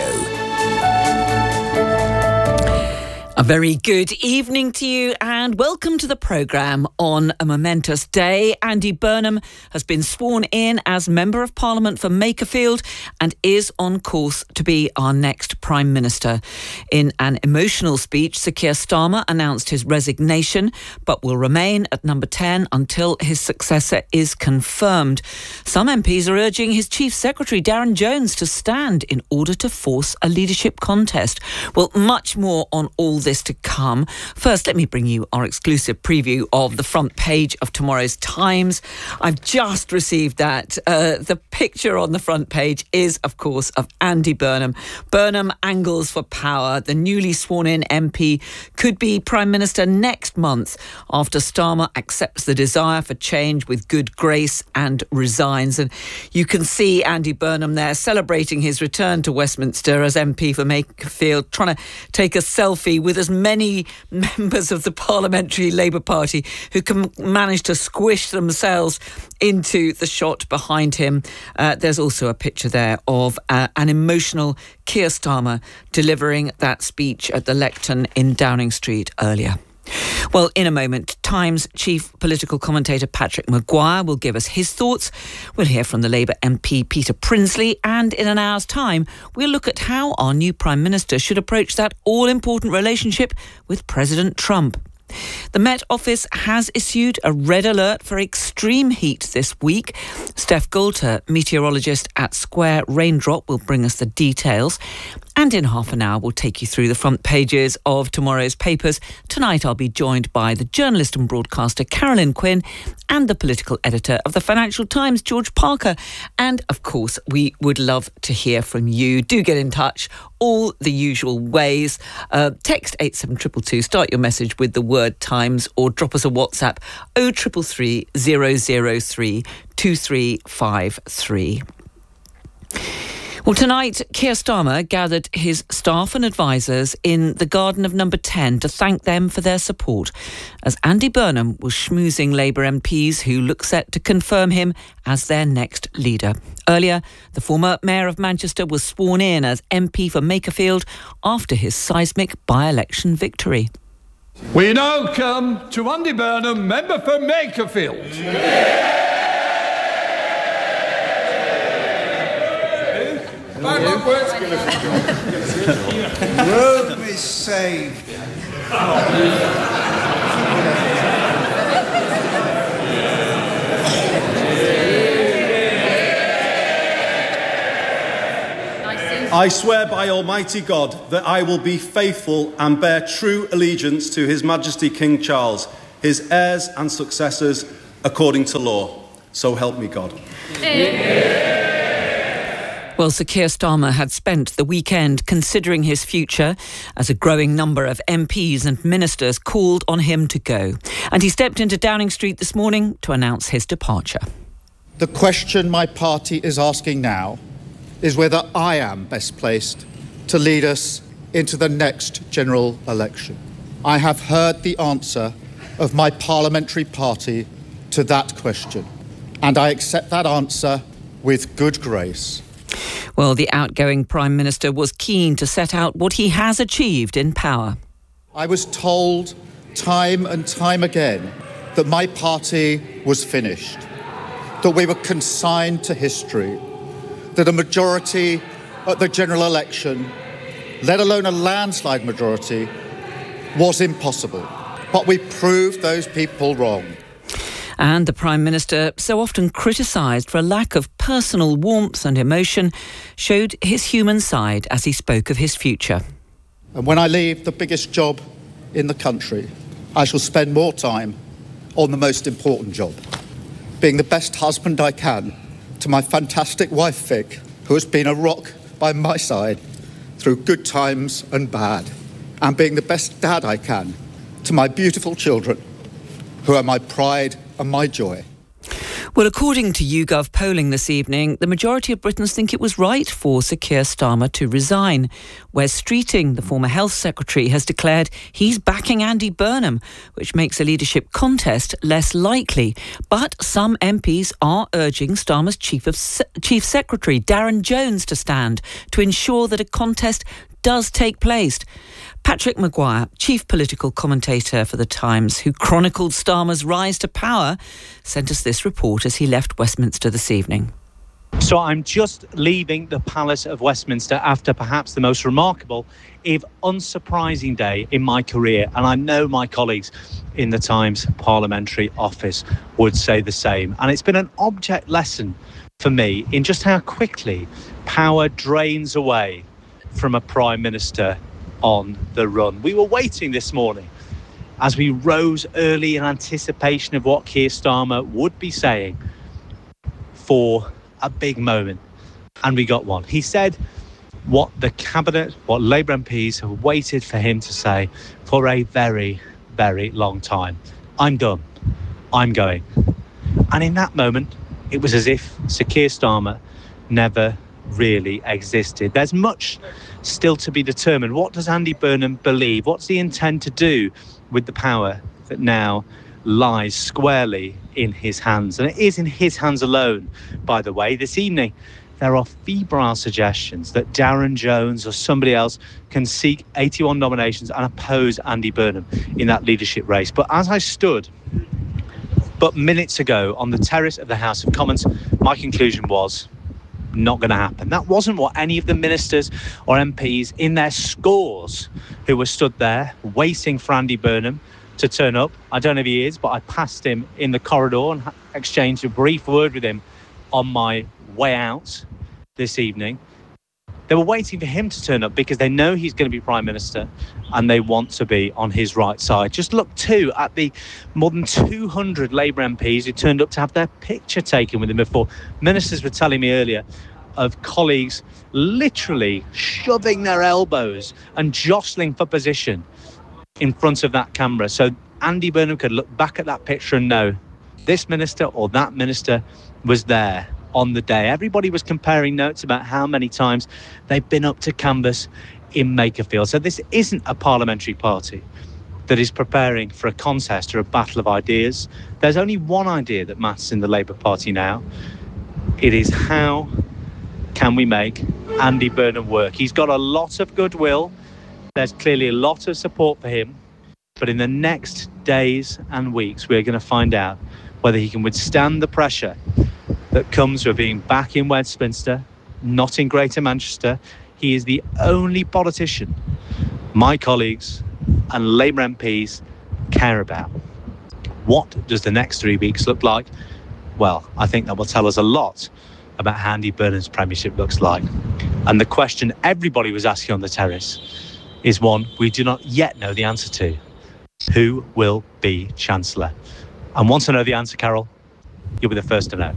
A very good evening to you and welcome to the programme on a momentous day. Andy Burnham has been sworn in as Member of Parliament for Makerfield and is on course to be our next Prime Minister. In an emotional speech, Sir Keir Starmer announced his resignation but will remain at number 10 until his successor is confirmed. Some MPs are urging his Chief Secretary Darren Jones to stand in order to force a leadership contest. Well, much more on all this to come. First, let me bring you our exclusive preview of the front page of tomorrow's Times. I've just received that. The picture on the front page is, of course, of Andy Burnham. Burnham angles for power. The newly sworn-in MP could be Prime Minister next month after Starmer accepts the desire for change with good grace and resigns. And you can see Andy Burnham there celebrating his return to Westminster as MP for Makerfield, trying to take a selfie with as many members of the Parliamentary Labour Party who can manage to squish themselves into the shot behind him. There's also a picture there of an emotional Keir Starmer delivering that speech at the lectern in Downing Street earlier. Well, in a moment, Times chief political commentator Patrick Maguire will give us his thoughts. We'll hear from the Labour MP Peter Prinsley, and in an hour's time, we'll look at how our new Prime Minister should approach that all-important relationship with President Trump. The Met Office has issued a red alert for extreme heat this week. Steph Goulter, meteorologist at Square Raindrop, will bring us the details. And in half an hour, we'll take you through the front pages of tomorrow's papers. Tonight, I'll be joined by the journalist and broadcaster Carolyn Quinn and the political editor of the Financial Times, George Parker. And, of course, we would love to hear from you. Do get in touch, all the usual ways. Text 87322, start your message with the word Times, or drop us a WhatsApp 033003 2353. Well, tonight, Keir Starmer gathered his staff and advisers in the garden of Number 10 to thank them for their support, as Andy Burnham was schmoozing Labour MPs who look set to confirm him as their next leader. Earlier, the former Mayor of Manchester was sworn in as MP for Makerfield after his seismic by-election victory. We now come to Andy Burnham, member for Makerfield. Rome is saved. I swear by Almighty God that I will be faithful and bear true allegiance to His Majesty King Charles, his heirs and successors, according to law. So help me God. Well, Sir Keir Starmer had spent the weekend considering his future as a growing number of MPs and ministers called on him to go. And he stepped into Downing Street this morning to announce his departure. The question my party is asking now is whether I am best placed to lead us into the next general election. I have heard the answer of my parliamentary party to that question, and I accept that answer with good grace. Well, the outgoing Prime Minister was keen to set out what he has achieved in power. I was told time and time again that my party was finished, that we were consigned to history, that a majority at the general election, let alone a landslide majority, was impossible. But we proved those people wrong. And the Prime Minister, so often criticised for a lack of personal warmth and emotion, showed his human side as he spoke of his future. And when I leave the biggest job in the country, I shall spend more time on the most important job, being the best husband I can to my fantastic wife Vic, who has been a rock by my side through good times and bad, and being the best dad I can to my beautiful children, who are my pride and my joy. Well, according to YouGov polling this evening, the majority of Britons think it was right for Sir Keir Starmer to resign. Wes Streeting, the former Health Secretary, has declared he's backing Andy Burnham, which makes a leadership contest less likely. But some MPs are urging Starmer's Chief Secretary, Darren Jones, to stand to ensure that a contest does take place. Patrick Maguire, chief political commentator for The Times, who chronicled Starmer's rise to power, sent us this report as he left Westminster this evening. So I'm just leaving the Palace of Westminster after perhaps the most remarkable, if unsurprising day in my career. And I know my colleagues in the Times Parliamentary Office would say the same. And it's been an object lesson for me in just how quickly power drains away from a Prime Minister on the run. We were waiting this morning as we rose early in anticipation of what Keir Starmer would be saying for a big moment, and we got one. He said what the Cabinet, what Labour MPs have waited for him to say for a very, very long time. I'm done. I'm going. And in that moment, it was as if Sir Keir Starmer never really existed. There's much still to be determined. What does Andy Burnham believe? What's he intend to do with the power that now lies squarely in his hands? And it is in his hands alone, by the way. This evening, there are febrile suggestions that Darren Jones or somebody else can seek 81 nominations and oppose Andy Burnham in that leadership race. But as I stood but minutes ago on the terrace of the House of Commons, my conclusion was not going to happen. That wasn't what any of the ministers or MPs in their scores who were stood there waiting for Andy Burnham to turn up. I don't know if he is, but I passed him in the corridor and exchanged a brief word with him on my way out this evening. They were waiting for him to turn up because they know he's going to be Prime Minister and they want to be on his right side. Just look too at the more than 200 Labour MPs who turned up to have their picture taken with him before. Ministers were telling me earlier of colleagues literally shoving their elbows and jostling for position in front of that camera. So Andy Burnham could look back at that picture and know this minister or that minister was there on the day. Everybody was comparing notes about how many times they've been up to canvass in Makerfield. So this isn't a parliamentary party that is preparing for a contest or a battle of ideas. There's only one idea that matters in the Labour Party now. It is how can we make Andy Burnham work? He's got a lot of goodwill. There's clearly a lot of support for him. But in the next days and weeks, we're going to find out whether he can withstand the pressure that comes with being back in Westminster, not in Greater Manchester. He is the only politician my colleagues and Labour MPs care about. What does the next 3 weeks look like? Well, I think that will tell us a lot about how Andy Burnham's premiership looks like. And the question everybody was asking on the terrace is one we do not yet know the answer to. Who will be Chancellor? And once I know the answer, Carol, you'll be the first to know.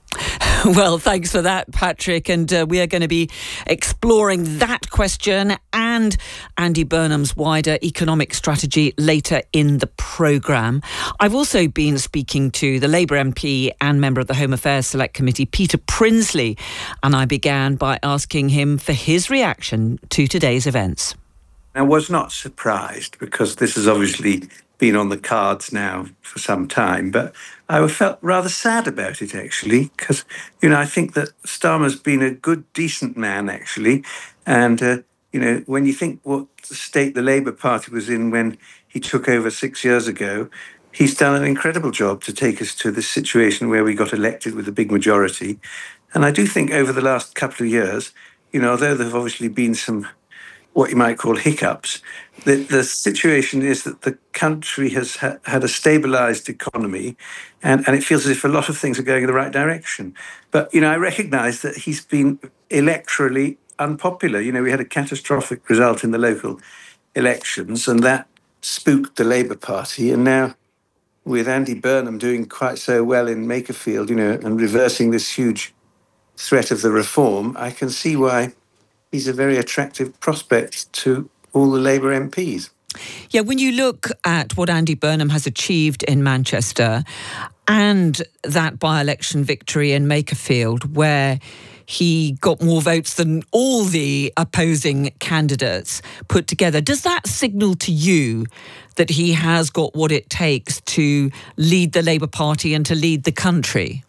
Well, thanks for that, Patrick. And we are going to be exploring that question and Andy Burnham's wider economic strategy later in the programme. I've also been speaking to the Labour MP and member of the Home Affairs Select Committee, Peter Prinsley, and I began by asking him for his reaction to today's events. I was not surprised because this has obviously been on the cards now for some time, but I felt rather sad about it, actually, because, I think that Starmer's been a good, decent man, actually. And, when you think what state the Labour Party was in when he took over 6 years ago, he's done an incredible job to take us to this situation where we got elected with a big majority. And I do think over the last couple of years, although there have obviously been some what you might call hiccups, the situation is that the country has had a stabilised economy and it feels as if a lot of things are going in the right direction. But, I recognise that he's been electorally unpopular. We had a catastrophic result in the local elections and that spooked the Labour Party. And now with Andy Burnham doing quite so well in Makerfield, and reversing this huge threat of the reform, I can see why he's a very attractive prospect to all the Labour MPs. Yeah, when you look at what Andy Burnham has achieved in Manchester and that by-election victory in Makerfield, where he got more votes than all the opposing candidates put together, does that signal to you that he has got what it takes to lead the Labour Party and to lead the country?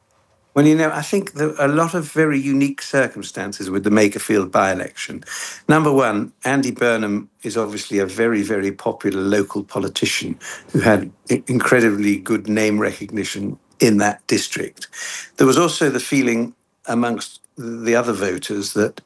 Well, I think there are a lot of very unique circumstances with the Makerfield by-election. Number one, Andy Burnham is obviously a very, very popular local politician who had incredibly good name recognition in that district. There was also the feeling amongst the other voters that,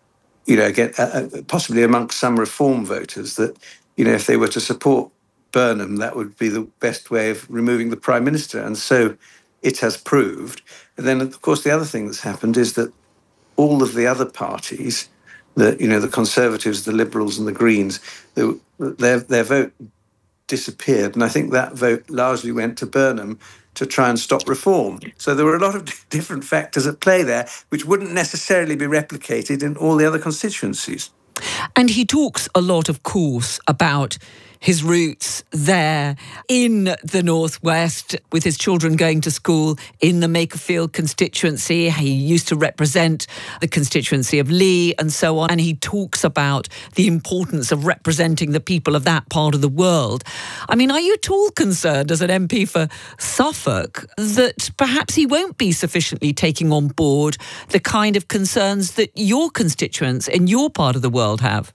again, possibly amongst some Reform voters, that, if they were to support Burnham, that would be the best way of removing the Prime Minister. And so it has proved. And then, of course, the other thing that's happened is that all of the other parties, the Conservatives, the Liberals and the Greens, their vote disappeared. And I think that vote largely went to Burnham to try and stop reform. So there were a lot of different factors at play there, which wouldn't necessarily be replicated in all the other constituencies. And he talks a lot, of course, about his roots there in the Northwest, with his children going to school in the Makerfield constituency. He used to represent the constituency of Lee and so on. And he talks about the importance of representing the people of that part of the world. I mean, are you at all concerned as an MP for Suffolk that perhaps he won't be sufficiently taking on board the kind of concerns that your constituents in your part of the world have?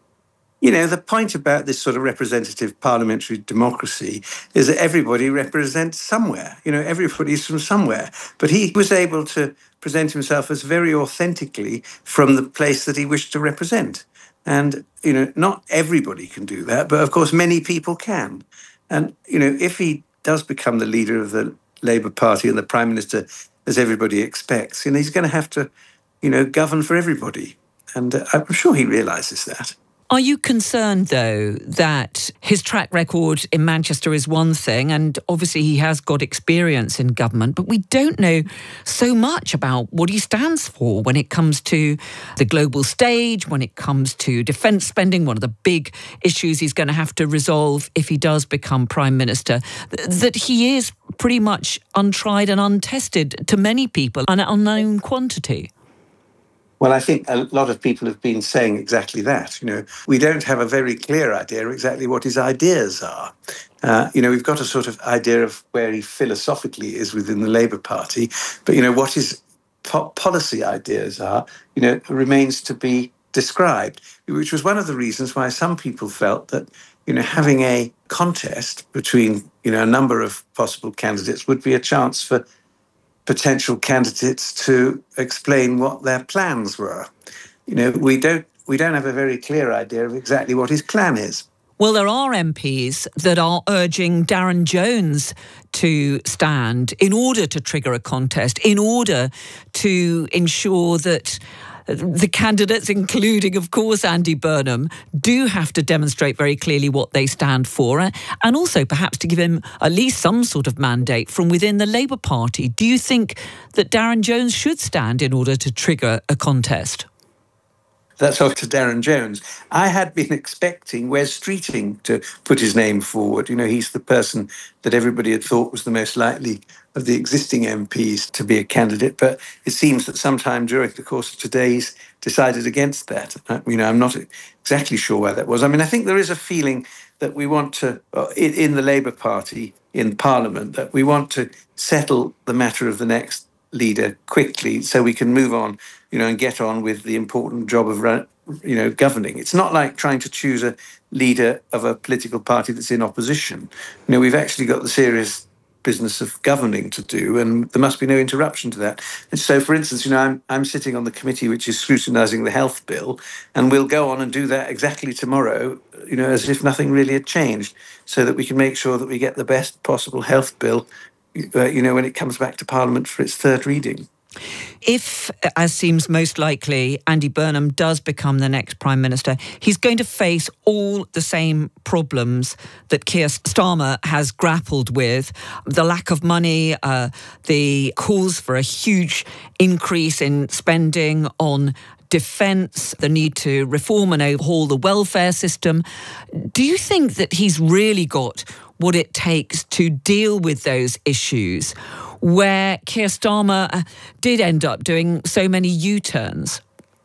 The point about this sort of representative parliamentary democracy is that everybody represents somewhere. Everybody's from somewhere. But he was able to present himself as very authentically from the place that he wished to represent. And, not everybody can do that, but of course many people can. And, if he does become the leader of the Labour Party and the Prime Minister, as everybody expects, he's going to have to, govern for everybody. And I'm sure he realises that. Are you concerned, though, that his track record in Manchester is one thing, and obviously he has got experience in government, but we don't know so much about what he stands for when it comes to the global stage, when it comes to defence spending, one of the big issues he's going to have to resolve if he does become Prime Minister, that he is pretty much untried and untested to many people, an unknown quantity? Well, I think a lot of people have been saying exactly that. We don't have a very clear idea exactly what his ideas are. We've got a sort of idea of where he philosophically is within the Labour Party, but, what his policy ideas are, remains to be described, which was one of the reasons why some people felt that, having a contest between, a number of possible candidates would be a chance for potential candidates to explain what their plans were. We don't have a very clear idea of exactly what his plan is. Well, there are MPs that are urging Darren Jones to stand in order to trigger a contest, in order to ensure that the candidates, including, of course, Andy Burnham, do have to demonstrate very clearly what they stand for, and also perhaps to give him at least some sort of mandate from within the Labour Party. Do you think that Darren Jones should stand in order to trigger a contest? That's up to Darren Jones. I had been expecting Wes Streeting to put his name forward. He's the person that everybody had thought was the most likely of the existing MPs to be a candidate. But it seems that sometime during the course of today, he's decided against that. I'm not exactly sure why that was. I think there is a feeling that we want to, in the Labour Party, in Parliament, that we want to settle the matter of the next leader quickly so we can move on, and get on with the important job of, governing. It's not like trying to choose a leader of a political party that's in opposition. We've actually got the serious business of governing to do, and there must be no interruption to that. And so, for instance, I'm sitting on the committee which is scrutinising the health bill, and we'll go on and do that exactly tomorrow, as if nothing really had changed, so that we can make sure that we get the best possible health bill when it comes back to Parliament for its third reading. If, as seems most likely, Andy Burnham does become the next Prime Minister, he's going to face all the same problems that Keir Starmer has grappled with. The lack of money, the calls for a huge increase in spending on defence, the need to reform and overhaul the welfare system. Do you think that he's really got what it takes to deal with those issues, where Keir Starmer did end up doing so many U-turns?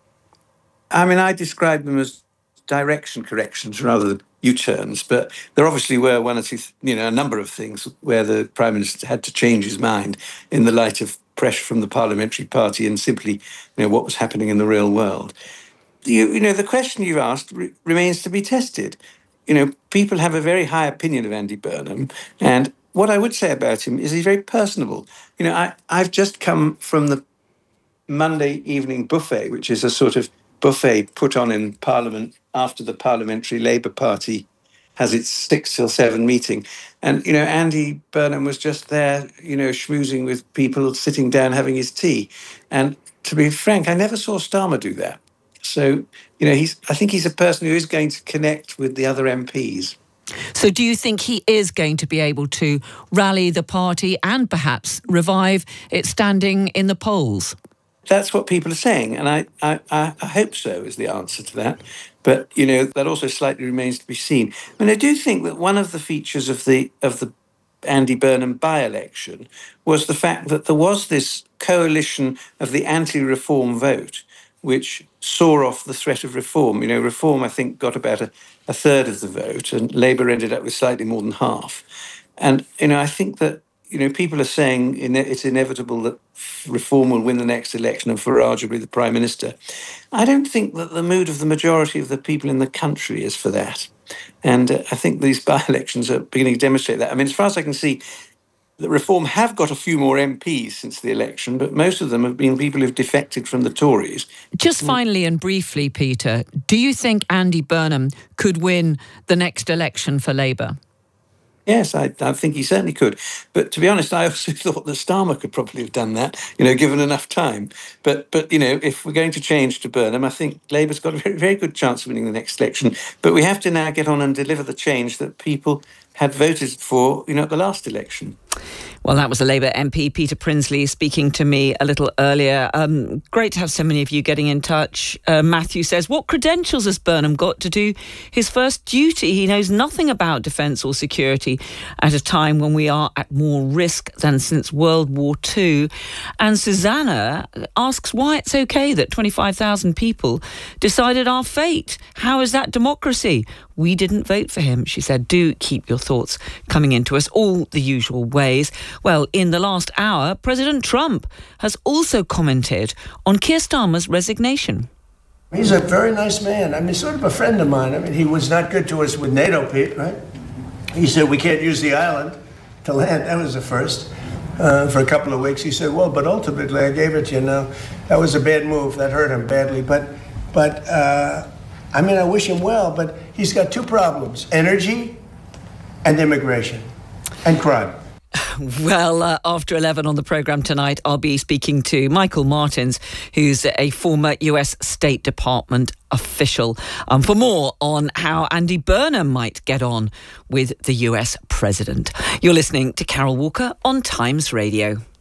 I describe them as direction corrections rather than U-turns, but there obviously were one or two, a number of things where the Prime Minister had to change his mind in the light of pressure from the Parliamentary Party and simply, what was happening in the real world. The question you've asked remains to be tested. People have a very high opinion of Andy Burnham, and what I would say about him is he's very personable. I've just come from the Monday evening buffet, which is a sort of buffet put on in Parliament after the Parliamentary Labour Party has its 6 till 7 meeting. And, Andy Burnham was just there, schmoozing with people, sitting down, having his tea. And to be frank, I never saw Starmer do that. So, I think he's a person who is going to connect with the other MPs. So do you think he is going to be able to rally the party and perhaps revive its standing in the polls? That's what people are saying, and I hope so is the answer to that. But, that also slightly remains to be seen. I do think that one of the features of the Andy Burnham by-election was the fact that there was this coalition of the anti-reform vote, which saw off the threat of reform. Reform, I think, got about a third of the vote, and Labour ended up with slightly more than half. And, I think that, people are saying it's inevitable that reform will win the next election and Farage will be the Prime Minister. I don't think that the mood of the majority of the people in the country is for that. And I think these by-elections are beginning to demonstrate that. As far as I can see, the Reform have got a few more MPs since the election, but most of them have been people who've defected from the Tories. Just finally and briefly, Peter, do you think Andy Burnham could win the next election for Labour? Yes, I think he certainly could. But to be honest, I also thought that Starmer could probably have done that, given enough time. But if we're going to change to Burnham, I think Labour's got a very, very good chance of winning the next election. But we have to now get on and deliver the change that people had voted for, at the last election. Well, that was the Labour MP, Peter Prinsley, speaking to me a little earlier. Great to have so many of you getting in touch. Matthew says, what credentials has Burnham got to do his first duty? He knows nothing about defence or security at a time when we are at more risk than since World War II. And Susanna asks why it's okay that 25,000 people decided our fate. How is that democracy? We didn't vote for him, she said. Do keep your thoughts coming into us all the usual ways. Well, in the last hour, President Trump has also commented on Keir Starmer's resignation. He's a very nice man. I mean, sort of a friend of mine. I mean, he was not good to us with NATO, Pete, right? He said we can't use the island to land. That was the first. For a couple of weeks, he said, well, but ultimately I gave it to you. Now, that was a bad move. That hurt him badly. But I mean, I wish him well, but he's got two problems: energy and immigration and crime. Well, after 11 on the programme tonight, I'll be speaking to Michael Martins, who's a former US State Department official, for more on how Andy Burnham might get on with the US president. You're listening to Carol Walker on Times Radio.